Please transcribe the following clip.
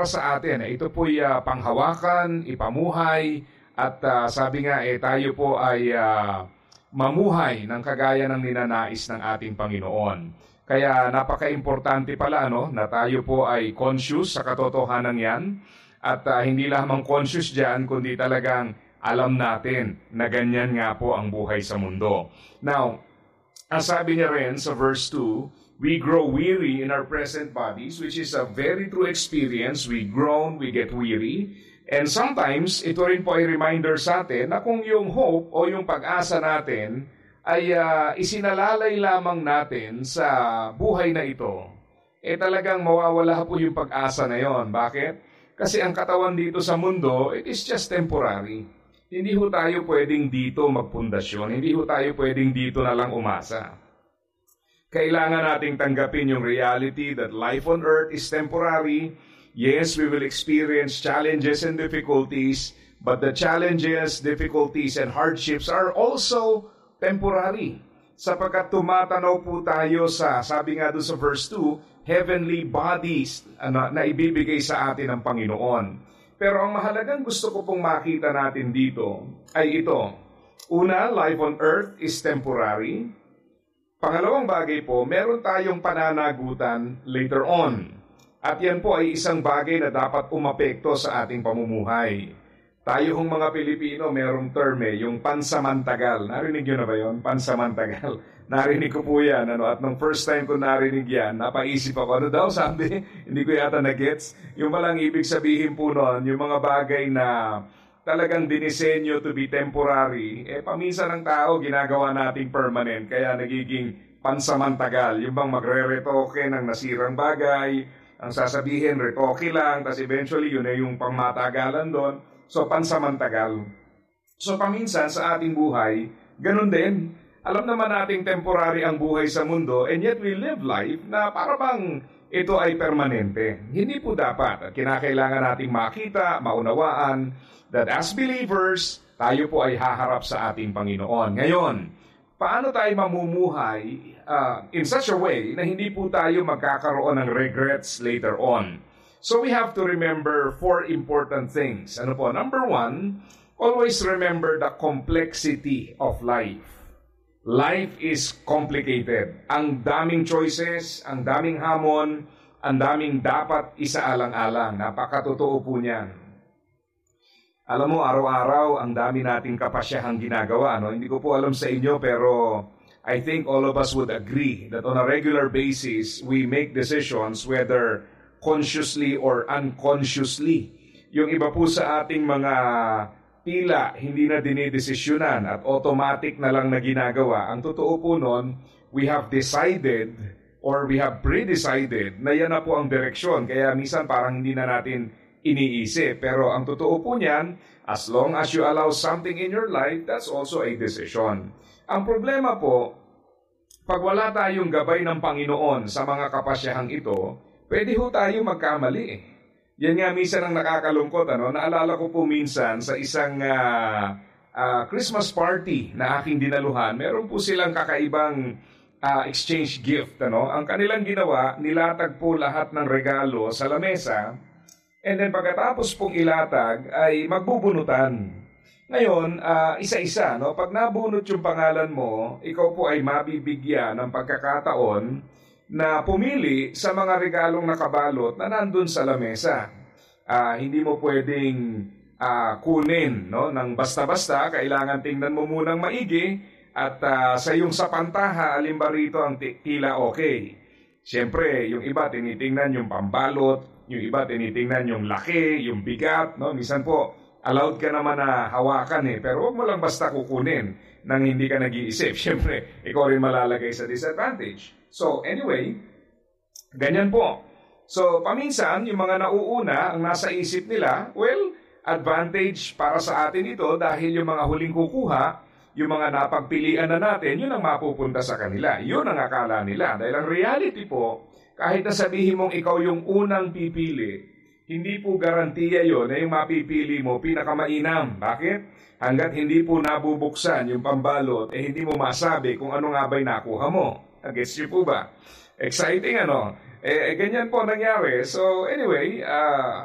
para sa atin. Ito po'y panghawakan, ipamuhay, at sabi nga, tayo po ay mamuhay ng kagaya ng ninanais ng ating Panginoon. Kaya napaka-importante pala na tayo po ay conscious sa katotohanan yan, at hindi lamang conscious dyan, kundi talagang alam natin na ganyan nga po ang buhay sa mundo. Now, ang sabi niya rin sa verse 2, we grow weary in our present bodies, which is a very true experience. We groan, we get weary. And sometimes, ito rin po ay reminder sa atin na kung yung hope o yung pag-asa natin ay isinalalay lamang natin sa buhay na ito, talagang mawawala po yung pag-asa na yon. Bakit? Kasi ang katawan dito sa mundo, it is just temporary. Hindi ho tayo pwedeng dito magpundasyon. Hindi ho tayo pwedeng dito na lang umasa. Kailangan nating tanggapin yung reality that life on earth is temporary. Yes, we will experience challenges and difficulties, but the challenges, difficulties, and hardships are also temporary. Sapagkat tumatanaw po tayo sa, sabi nga doon sa verse 2, heavenly bodies na ibibigay sa atin ng Panginoon. Pero ang mahalagang gusto ko pong makita natin dito ay ito. Una, life on earth is temporary. Pangalawang bagay po, meron tayong pananagutan later on. At yan po ay isang bagay na dapat umapekto sa ating pamumuhay. Tayo hong mga Pilipino, merong term yung pansamantagal. Narinig nyo na ba yun? Pansamantagal. Narinig ko po yan. At nung first time ko narinig yan, napaisip ako, ano daw sabi? Hindi ko yata na-gets. Yung palang ibig sabihin po nun, yung mga bagay na talagang dinisenyo to be temporary, paminsan ng tao ginagawa nating permanent, kaya nagiging pansamantagal. Yung bang magre-retoke ng nasirang bagay, ang sasabihin, retoke lang, tapos eventually yun ay yung pangmatagalan doon. So, pansamantagal. So, paminsan sa ating buhay, ganun din. Alam naman nating temporary ang buhay sa mundo, and yet we live life na para bang ito ay permanente. Hindi po dapat. At kinakailangan nating makita, maunawaan, that as believers, tayo po ay haharap sa ating Panginoon. Ngayon, paano tayo mamumuhay in such a way na hindi po tayo magkakaroon ng regrets later on? So we have to remember 4 important things. Ano po? Number 1, always remember the complexity of life. Life is complicated. Ang daming choices, ang daming hamon, ang daming dapat isaalang-alang. Napakatotoo po niyan. Alam mo, araw-araw, ang dami nating kapasyahang ginagawa. Hindi ko po alam sa inyo, pero I think all of us would agree that on a regular basis, we make decisions whether consciously or unconsciously. Yung iba po sa ating mga tila, hindi na dinidesisyonan at automatic na lang na ginagawa. Ang totoo po nun, we have decided or we have pre-decided na yan na po ang direksyon. Kaya minsan parang hindi na natin iniisip. Pero ang totoo po niyan, as long as you allow something in your life, that's also a decision. Ang problema po, pag wala tayong gabay ng Panginoon sa mga kapasyahang ito, pwede ho tayo magkamali. Yan nga minsan ang nakakalungkot. Naalala ko po minsan sa isang Christmas party na aking dinaluhan, meron po silang kakaibang exchange gift. Ang kanilang ginawa, nilatag po lahat ng regalo sa lamesa, and then pagkatapos pong ilatag ay magbubunutan. Ngayon, isa-isa, pag nabunot yung pangalan mo, ikaw po ay mabibigyan ng pagkakataon na pumili sa mga regalong nakabalot na nandun sa lamesa. Hindi mo pwedeng kunin ng basta-basta, kailangan tingnan mo munang maigi at sa iyong sapantaha, alin ba rito ang tila okay. Siyempre, yung iba tinitingnan yung pambalot, yung iba tinitingnan yung laki, yung bigat. Minsan po, allowed ka naman na hawakan pero huwag mo lang basta kukunin nang hindi ka nag-iisip. Siyempre, ikaw rin malalagay sa disadvantage. So, anyway, ganyan po. So, paminsan, yung mga nauuna, ang nasa isip nila, well, advantage para sa atin ito dahil yung mga huling kukuha, yung mga napagpilian na natin, yun ang mapupunta sa kanila. Yun ang akala nila. Dahil ang reality po, kahit na sabihin mong ikaw yung unang pipili, hindi po garantiya yon na yung mapipili mo pinakamainam. Bakit? Hanggat hindi po nabubuksan yung pambalot, hindi mo masabi kung ano nga ba'y nakuha mo. Gets niyo po ba? Exciting ganyan po nangyari. So anyway,